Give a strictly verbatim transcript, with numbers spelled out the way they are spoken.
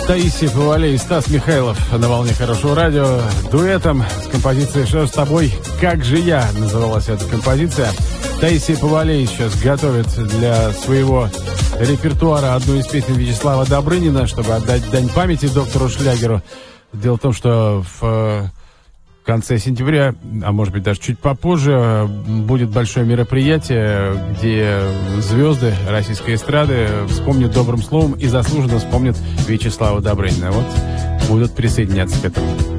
Таисия Повалий и Стас Михайлов на волне хорошего радио. Дуэтом с композицией «Что с тобой? Как же я» называлась эта композиция. Таисия Повалий сейчас готовит для своего репертуара одну из песен Вячеслава Добрынина, чтобы отдать дань памяти доктору Шлягеру. Дело в том, что в конце сентября, а может быть даже чуть попозже, будет большое мероприятие, где звезды российской эстрады вспомнят добрым словом и заслуженно вспомнят Вячеслава Добрынина. Вот будут присоединяться к этому.